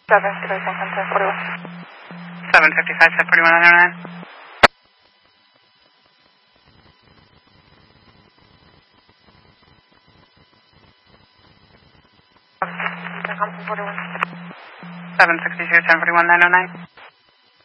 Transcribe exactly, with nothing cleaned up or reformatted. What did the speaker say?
seven fifty-five, ten forty-one. seven fifty-five, ten forty-one, nine oh nine. seven sixty-two, ten forty-one, nine oh nine.